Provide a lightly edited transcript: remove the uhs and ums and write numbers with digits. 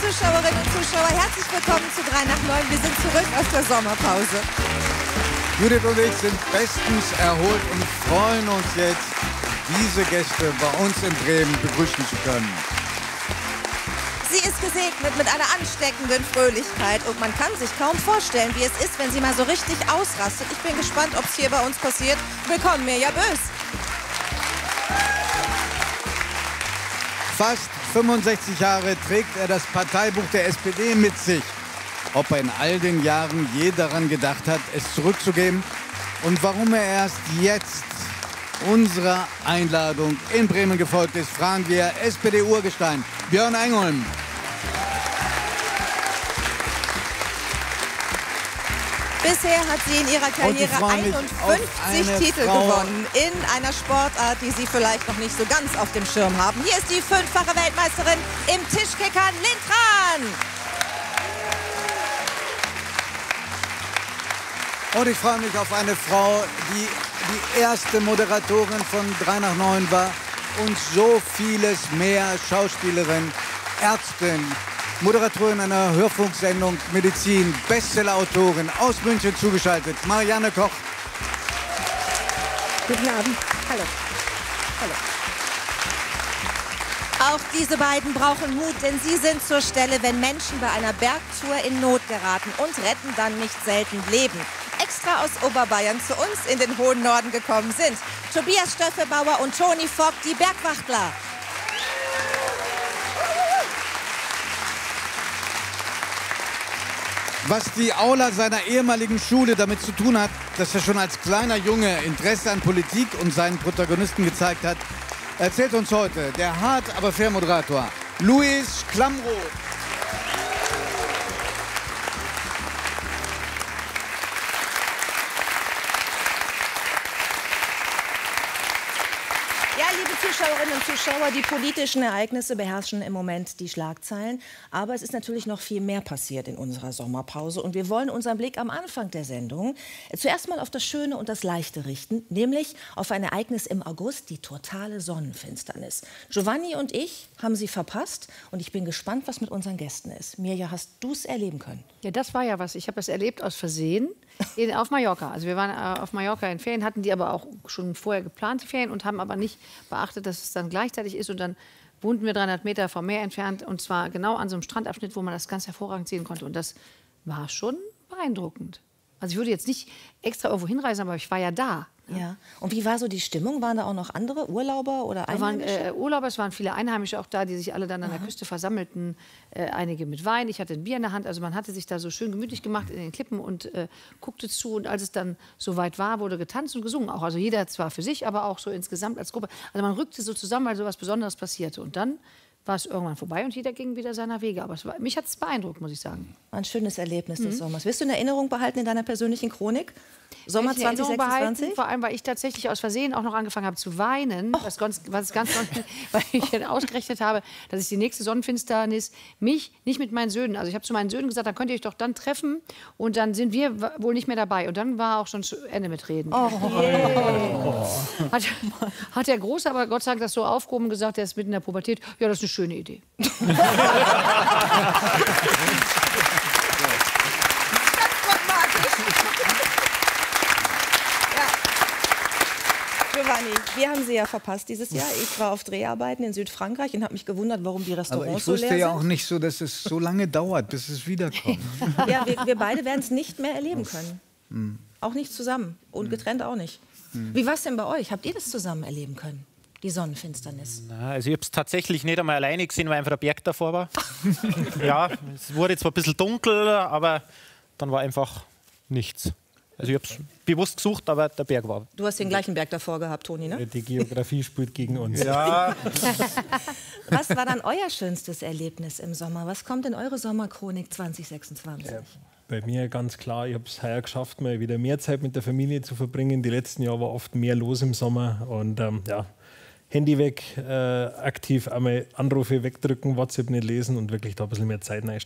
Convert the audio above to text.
Zuschauerinnen und Zuschauer, herzlich willkommen zu 3 nach 9. Wir sind zurück aus der Sommerpause. Judith und ich sind bestens erholt und freuen uns jetzt, diese Gäste bei uns in Bremen begrüßen zu können. Sie ist gesegnet mit einer ansteckenden Fröhlichkeit und man kann sich kaum vorstellen, wie es ist, wenn sie mal so richtig ausrastet. Ich bin gespannt, ob es hier bei uns passiert. Willkommen, Mirja Bös. Fast 65 Jahre trägt er das Parteibuch der SPD mit sich. Ob er in all den Jahren je daran gedacht hat, es zurückzugeben und warum er erst jetzt unserer Einladung in Bremen gefolgt ist, fragen wir SPD-Urgestein Björn Engholm. Bisher hat sie in ihrer Karriere 51 Titel gewonnen in einer Sportart, die Sie vielleicht noch nicht so ganz auf dem Schirm haben. Hier ist die 5-fache Weltmeisterin im Tischkickern, Lynn Tran. Und ich freue mich auf eine Frau, die die erste Moderatorin von 3 nach 9 war und so vieles mehr. Schauspielerin, Ärztin, Moderatorin einer Hörfunksendung Medizin, Bestsellerautorin, aus München zugeschaltet, Marianne Koch. Guten Abend. Hallo. Hallo. Auch diese beiden brauchen Mut, denn sie sind zur Stelle, wenn Menschen bei einer Bergtour in Not geraten und retten dann nicht selten Leben. Extra aus Oberbayern zu uns in den hohen Norden gekommen sind Tobias Stöffebauer und Toni Vogt, die Bergwachtler. Was die Aula seiner ehemaligen Schule damit zu tun hat, dass er schon als kleiner Junge Interesse an Politik und seinen Protagonisten gezeigt hat, erzählt uns heute der hart, aber fair Moderator Luis Klamroth. Ja, liebe Zuschauerinnen und Zuschauer, die politischen Ereignisse beherrschen im Moment die Schlagzeilen. Aber es ist natürlich noch viel mehr passiert in unserer Sommerpause. Und wir wollen unseren Blick am Anfang der Sendung zuerst mal auf das Schöne und das Leichte richten. Nämlich auf ein Ereignis im August, die totale Sonnenfinsternis. Giovanni und ich haben sie verpasst. Und ich bin gespannt, was mit unseren Gästen ist. Mirja, hast du es erleben können? Ja, das war ja was. Ich habe das erlebt aus Versehen auf Mallorca. Also wir waren auf Mallorca in Ferien, hatten die aber auch schon vorher geplante Ferien und haben aber nicht beachtet, dass es dann gleichzeitig ist. Und dann wohnten wir 300 Meter vom Meer entfernt und zwar genau an so einem Strandabschnitt, wo man das ganz hervorragend sehen konnte. Und das war schon beeindruckend. Also ich würde jetzt nicht extra irgendwo hinreisen, aber ich war ja da. Ja. Und wie war so die Stimmung? Waren da auch noch andere Urlauber oder Einheimische? Da waren Urlauber, es waren viele Einheimische auch da, die sich alle dann an der Küste versammelten. Einige mit Wein, ich hatte ein Bier in der Hand. Also man hatte sich da so schön gemütlich gemacht in den Klippen und guckte zu. Und als es dann soweit war, wurde getanzt und gesungen auch. Also jeder zwar für sich, aber auch so insgesamt als Gruppe. Also man rückte so zusammen, weil so was Besonderes passierte. Und dann war es irgendwann vorbei und jeder ging wieder seiner Wege. Aber mich hat es beeindruckt, muss ich sagen. Ein schönes Erlebnis des Sommers. Wirst du in Erinnerung behalten in deiner persönlichen Chronik? Sommer 2026? Vor allem, weil ich tatsächlich aus Versehen auch noch angefangen habe zu weinen, weil ich dann ausgerechnet habe, dass ich die nächste Sonnenfinsternis nicht mit meinen Söhnen, also ich habe zu meinen Söhnen gesagt, dann könnt ihr euch doch dann treffen und dann sind wir wohl nicht mehr dabei. Und dann war auch schon zu Ende mit Reden. Hat der Große aber Gott sei Dank das so aufgehoben gesagt, der ist mitten in der Pubertät, ja, das ist eine schöne Idee. Giovanni, wir haben sie ja verpasst dieses Jahr. Ich war auf Dreharbeiten in Südfrankreich und habe mich gewundert, warum die Restaurants so leer sind. Ich wusste ja auch nicht so, dass es so lange dauert, bis es wiederkommt. Ja, wir beide werden es nicht mehr erleben können. Auch nicht zusammen und getrennt auch nicht. Wie war es denn bei euch? Habt ihr das zusammen erleben können? Die Sonnenfinsternis? Na, also ich habe es tatsächlich nicht einmal alleine gesehen, weil einfach ein Berg davor war. Ja, es wurde zwar ein bisschen dunkel, aber dann war einfach nichts. Also ich habe es bewusst gesucht, aber der Berg war. Du hast den gleichen Berg davor gehabt, Toni, ne? Die Geografie spielt gegen uns. Ja. Was war dann euer schönstes Erlebnis im Sommer? Was kommt in eure Sommerchronik 2026? Ja, bei mir ganz klar, ich habe es heuer geschafft, mal wieder mehr Zeit mit der Familie zu verbringen. Die letzten Jahre war oft mehr los im Sommer. Und ja, Handy weg, aktiv einmal Anrufe wegdrücken, WhatsApp nicht lesen und wirklich da ein bisschen mehr Zeit reinstecken.